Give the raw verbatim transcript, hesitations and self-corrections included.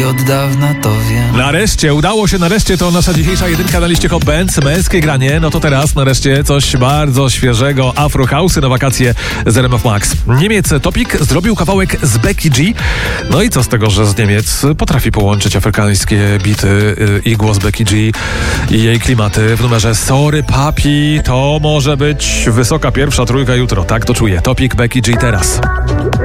Od dawna to wiem. Nareszcie, udało się, nareszcie to nasza dzisiejsza jedynka na liście Hot Bands, męskie granie. No to teraz nareszcie coś bardzo świeżego, Afro House'y na wakacje z R M F Max. Niemiec Topik zrobił kawałek z Becky G. No i co z tego, że z Niemiec potrafi połączyć afrykańskie bity i głos Becky G i jej klimaty w numerze Sorry Papi. To może być wysoka pierwsza trójka jutro, tak to czuję. Topik, Becky G teraz.